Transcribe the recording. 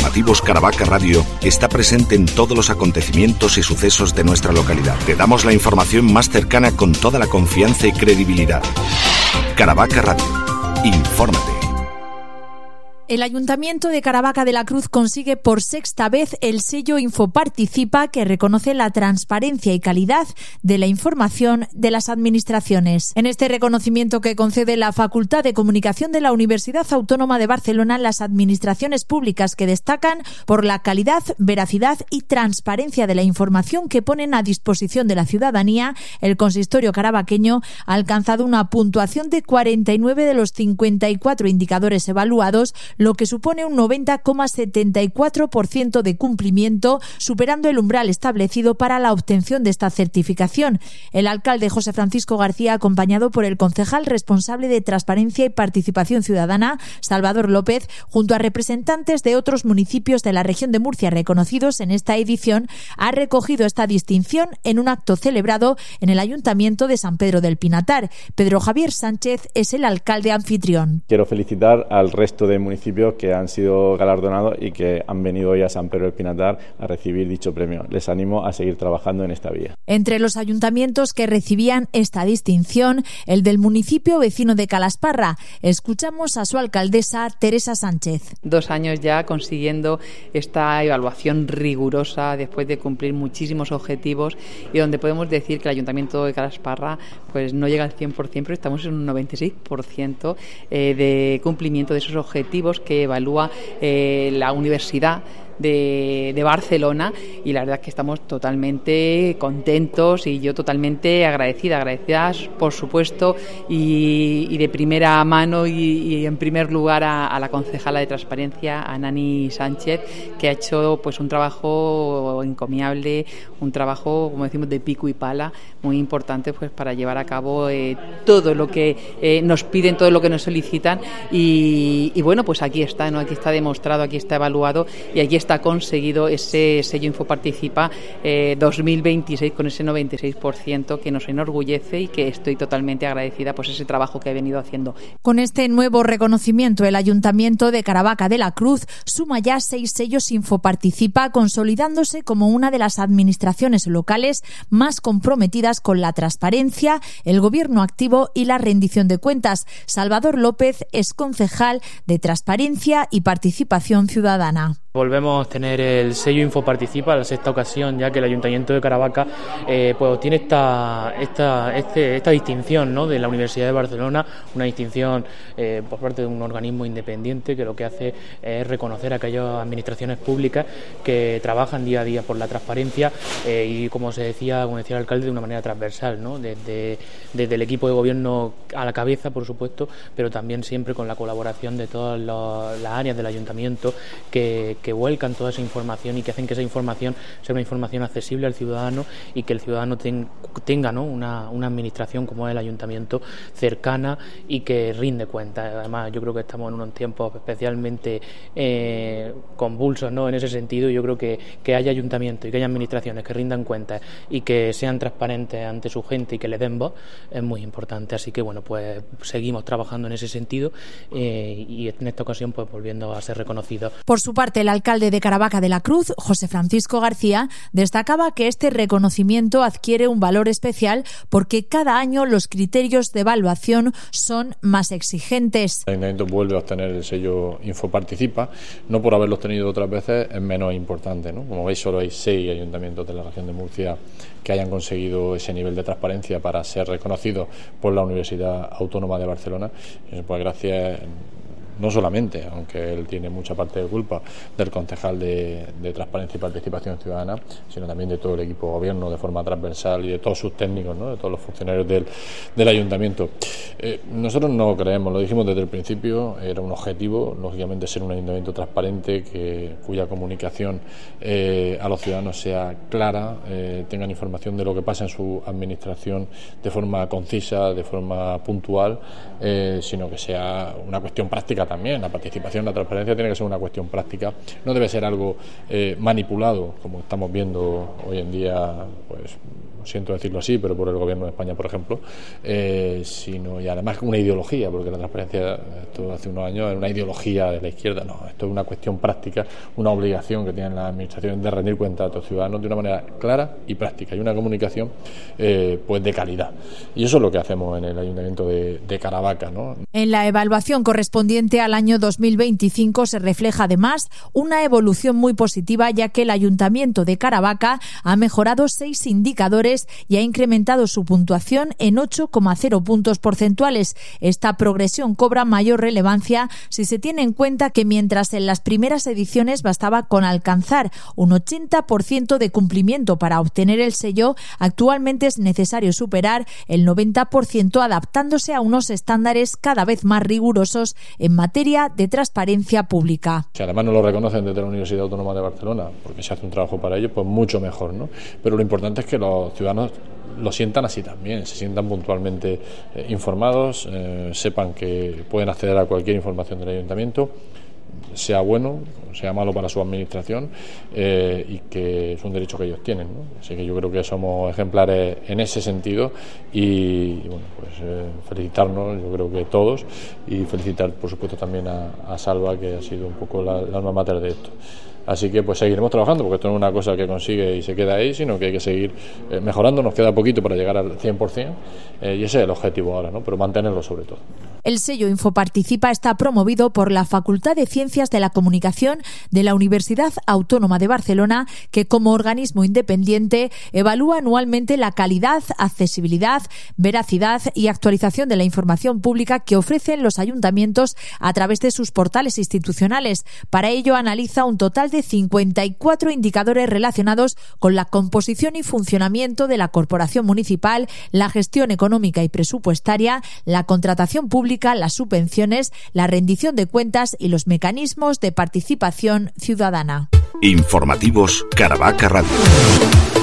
informativos Caravaca Radio está presente en todos los acontecimientos y sucesos de nuestra localidad. Te damos la información más cercana con toda la confianza y credibilidad. Caravaca Radio. Infórmate. El Ayuntamiento de Caravaca de la Cruz consigue por sexta vez el sello Infoparticipa, que reconoce la transparencia y calidad de la información de las administraciones. En este reconocimiento que concede la Facultad de Comunicación de la Universidad Autónoma de Barcelona, las administraciones públicas que destacan por la calidad, veracidad y transparencia de la información que ponen a disposición de la ciudadanía, el consistorio caravaqueño ha alcanzado una puntuación de 49 de los 54 indicadores evaluados, lo que supone un 90,74% de cumplimiento, superando el umbral establecido para la obtención de esta certificación. El alcalde José Francisco García, acompañado por el concejal responsable de Transparencia y Participación Ciudadana, Salvador López, junto a representantes de otros municipios de la región de Murcia reconocidos en esta edición, ha recogido esta distinción en un acto celebrado en el Ayuntamiento de San Pedro del Pinatar. Pedro Javier Sánchez es el alcalde anfitrión. Quiero felicitar al resto de municipios que han sido galardonados y que han venido hoy a San Pedro del Pinatar a recibir dicho premio. Les animo a seguir trabajando en esta vía. Entre los ayuntamientos que recibían esta distinción, el del municipio vecino de Calasparra. Escuchamos a su alcaldesa, Teresa Sánchez. 2 años ya consiguiendo esta evaluación rigurosa después de cumplir muchísimos objetivos y donde podemos decir que el ayuntamiento de Calasparra pues no llega al 100%, pero estamos en un 96% de cumplimiento de esos objetivos que evalúa la Universidad de Barcelona, y la verdad es que estamos totalmente contentos y yo totalmente agradecidas por supuesto y de primera mano y en primer lugar a la concejala de Transparencia, a Nani Sánchez, que ha hecho pues un trabajo encomiable, un trabajo, como decimos, de pico y pala, muy importante pues para llevar a cabo todo lo que nos piden, todo lo que nos solicitan y bueno, pues aquí está, ¿no? Aquí está demostrado, aquí está evaluado y aquí está conseguido ese sello Infoparticipa 2026 con ese 96% que nos enorgullece y que estoy totalmente agradecida por ese trabajo que he venido haciendo. Con este nuevo reconocimiento, el Ayuntamiento de Caravaca de la Cruz suma ya 6 sellos Infoparticipa, consolidándose como una de las administraciones locales más comprometidas con la transparencia, el gobierno activo y la rendición de cuentas. Salvador López es concejal de Transparencia y Participación Ciudadana. Volvemos a tener el sello Infoparticipa, la sexta ocasión ya que el Ayuntamiento de Caravaca pues tiene esta distinción, ¿no?, de la Universidad de Barcelona, una distinción por parte de un organismo independiente que lo que hace es reconocer a aquellas administraciones públicas que trabajan día a día por la transparencia y como decía el alcalde, de una manera transversal, ¿no?, desde el equipo de gobierno a la cabeza, por supuesto, pero también siempre con la colaboración de todas las áreas del Ayuntamiento que vuelcan toda esa información y que hacen que esa información sea una información accesible al ciudadano y que el ciudadano tenga, ¿no?, una administración como es el Ayuntamiento cercana y que rinde cuentas. Además, yo creo que estamos en unos tiempos especialmente convulsos, ¿no?, en ese sentido. Yo creo que haya ayuntamientos y que haya administraciones que rindan cuentas y que sean transparentes ante su gente y que le den voz es muy importante. Así que bueno, pues seguimos trabajando en ese sentido y en esta ocasión pues volviendo a ser reconocidos. Por su parte, el alcalde de Caravaca de la Cruz, José Francisco García, destacaba que este reconocimiento adquiere un valor especial porque cada año los criterios de evaluación son más exigentes. El Ayuntamiento vuelve a obtener el sello Infoparticipa, no por haberlo obtenido otras veces es menos importante, ¿no? Como veis, solo hay 6 ayuntamientos de la región de Murcia que hayan conseguido ese nivel de transparencia para ser reconocidos por la Universidad Autónoma de Barcelona. Pues gracias no solamente, aunque él tiene mucha parte de culpa, del concejal de Transparencia y Participación Ciudadana, sino también de todo el equipo de gobierno de forma transversal y de todos sus técnicos, ¿no?, de todos los funcionarios del ayuntamiento. Nosotros no creemos, lo dijimos desde el principio, era un objetivo, lógicamente, ser un ayuntamiento transparente, cuya comunicación a los ciudadanos sea clara, tengan información de lo que pasa en su administración de forma concisa, de forma puntual, sino que sea una cuestión práctica también. La participación, la transparencia tiene que ser una cuestión práctica, no debe ser algo manipulado, como estamos viendo hoy en día, pues siento decirlo así, pero por el gobierno de España, por ejemplo, sino y además una ideología, porque la transparencia, esto hace unos años, era una ideología de la izquierda. No, esto es una cuestión práctica, una obligación que tienen las administraciones de rendir cuenta a los ciudadanos de una manera clara y práctica, y una comunicación pues de calidad. Y eso es lo que hacemos en el Ayuntamiento de Caravaca, ¿no? En la evaluación correspondiente al año 2025 se refleja además una evolución muy positiva, ya que el Ayuntamiento de Caravaca ha mejorado 6 indicadores y ha incrementado su puntuación en 8,0 puntos porcentuales. Esta progresión cobra mayor relevancia si se tiene en cuenta que mientras en las primeras ediciones bastaba con alcanzar un 80% de cumplimiento para obtener el sello, actualmente es necesario superar el 90%, adaptándose a unos estándares cada vez más rigurosos en materia de transparencia pública. Si además no lo reconocen desde la Universidad Autónoma de Barcelona, porque se hace un trabajo para ello, pues mucho mejor, ¿no? Pero lo importante es que los ciudadanos lo sientan así también, se sientan puntualmente informados, sepan que pueden acceder a cualquier información del ayuntamiento, sea bueno o sea malo para su administración, y que es un derecho que ellos tienen, ¿no? Así que yo creo que somos ejemplares en ese sentido y bueno, pues felicitarnos, yo creo que todos, y felicitar por supuesto también a Salva, que ha sido un poco la alma mater de esto. Así que pues seguiremos trabajando, porque esto no es una cosa que consigue y se queda ahí, sino que hay que seguir mejorando. Nos queda poquito para llegar al 100%, y ese es el objetivo ahora, ¿no? Pero mantenerlo sobre todo. El sello Infoparticipa está promovido por la Facultad de Ciencias de la Comunicación de la Universidad Autónoma de Barcelona, que como organismo independiente evalúa anualmente la calidad, accesibilidad, veracidad y actualización de la información pública que ofrecen los ayuntamientos a través de sus portales institucionales. Para ello analiza un total de 54 indicadores relacionados con la composición y funcionamiento de la corporación municipal, la gestión económica y presupuestaria, la contratación pública, las subvenciones, la rendición de cuentas y los mecanismos de participación ciudadana. Informativos Caravaca Radio.